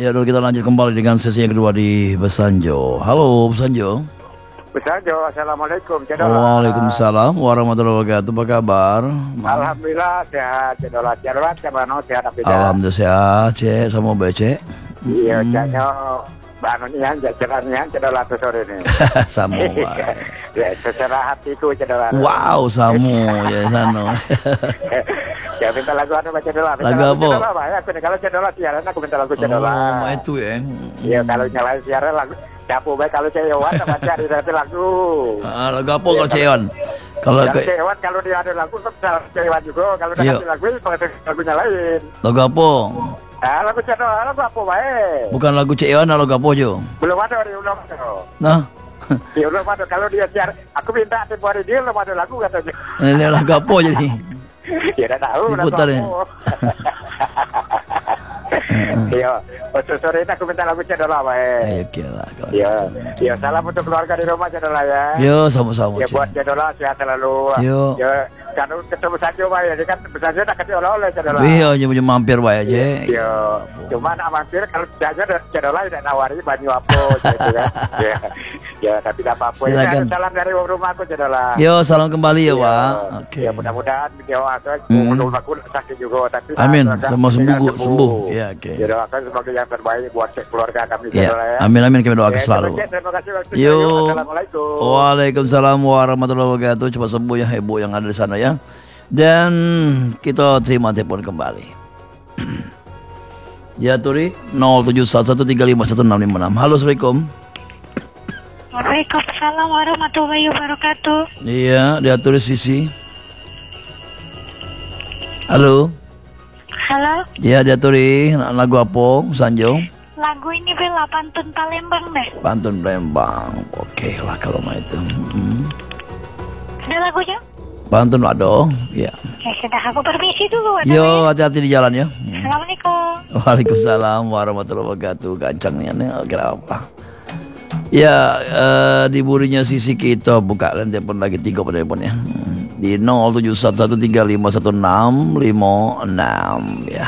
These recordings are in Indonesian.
Ya, dulu kita lanjut kembali dengan sesi yang kedua di Besanjo. Halo, Besanjo. Besanjo, assalamualaikum. Cedola. Waalaikumsalam warahmatullahi wabarakatuh. Apa kabar? Alhamdulillah sehat. Cedola, cedola, cemano sehat. Alhamdulillah sehat, Cek. Sama baik, Cek. Iya, Ceknya bangunnya, jajarannya, cedola tuh sore ini. Samu, Pak. Ya, secerah hatiku, cedola. Wow, Samu ya sana. Ya, minta lagu apa cedola? Lagu apa? Cedola, Pak. Ya, kalau cedola siaran aku minta lagu cedola. Oh, itu ya. Iya, kalau nyalain siaran lagu. Dapu baik kalau cewan sama cari nanti lagu. Lagu apa kalau Cewan? Kalau cewan kalau dia ada lagu tetap cewan juga. Kalau dia ada lagu pakai lagunya lain. Lagu apa? Lagu cedola, lagu apa baik? Bukan lagu Cewan, lagu apa Jo? Belum ada di ulang. Nah. Ya belum ada. Kalau dia siar, aku minta tempoh hari dia belum ada lagu katanya. Ini lagu apa jadi? Ya udah tahu. Diputar ya. Iya, untuk sore ini aku minta lagu cedola baik. Ayo kira. Iya, salam untuk keluarga di rumah cedola ya. Yo, sama-sama. Ya buat cedola sehat selalu. Yo. Ya, kan ketemu saja Pak ya, kan saja tak kasih oleh-oleh cedola. Iya, cuma mampir Pak aja. Iya. Cuma nak mampir kalau saja cedola tidak nawari banyu apa gitu kan. Ya, tapi tidak apa-apa. Ya, salam dari rumah aku cedola. Yo, salam kembali ya, Pak. Oke. Ya, mudah-mudahan video aku sakit juga tapi amin, semua sembuh. Ya, oke. Ya, doakan semoga yang terbaik buat keluarga kami cedola ya. Amin, kami doakan selalu. Terima kasih waktunya. Yo. Assalamualaikum. Waalaikumsalam warahmatullahi wabarakatuh. Cepat sembuh ya ibu yang ada di sana ya. Dan kita terima telepon kembali. Ya Turi 0711351656. Halo, Assalamualaikum. Waalaikumsalam warahmatullahi wabarakatuh. Iya, diatur Sisi. Halo. Halo. Iya, diaturi lagu apa, Sanjo? Lagu ini bela pantun Palembang deh. Pantun Palembang. Oke lah kalau mah itu. Ada lagunya? Pantun ada, ya. Ya sudah, aku permisi dulu. Yo, hati-hati di jalan ya. Assalamualaikum. Waalaikumsalam warahmatullahi wabarakatuh. Gancangnya nih, kira apa? Ya, di burinya Sisi kita buka dan telepon lagi 3 teleponnya. Di 0711351656 ya.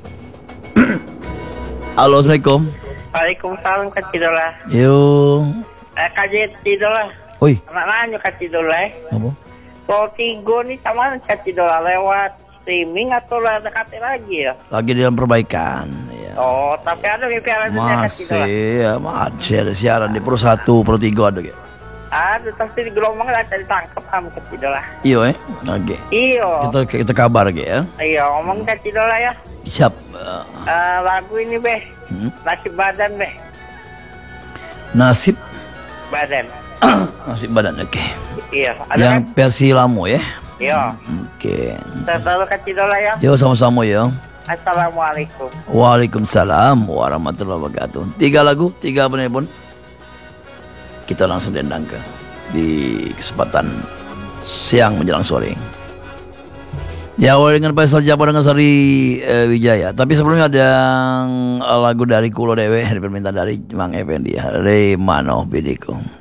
Halo, Assalamualaikum. Waalaikumsalam Kak Cidola. Yo. Kak Cidola. Oi. Anak nanya Kak Cidola. Apa? Kalau Tigo nih sama Kak Cidola lewat streaming atau ada KT lagi ya? Lagi dalam perbaikan. Ya. Oh, tapi ada siaran Kak Cidola. Masih ada siaran di Pro 1, Pro 3 ada gitu. Ada, tapi di gelombang ada ditangkap sama Kak Cidola. Iya oke. Iya. Kita kabar gitu ya. Iya, ngomong Kak Cidola ya. Siap. Lagu ini beh. Nasib badan beh. Nasib badan. Nasib badan, oke. Iya. Yang kan? Versi lamo ya. Iya. Oke. Selalu Kak Cidola ya. Yo, sama-sama ya. Assalamualaikum. Waalaikumsalam warahmatullahi wabarakatuh. 3 lagu, 3 penelpon. Kita langsung dendang di kesempatan siang menjelang sore. Ya, awal dengan Faisal Jabar dengan Sari Wijaya. Tapi sebelumnya ada lagu dari Kulo Dewe, permintaan dari Mang Effendi, Remano Bidiko.